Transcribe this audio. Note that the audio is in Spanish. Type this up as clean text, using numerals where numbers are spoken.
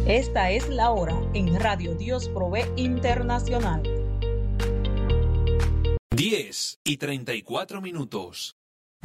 Esta es la hora en Radio Dios Provee Internacional. 10:34.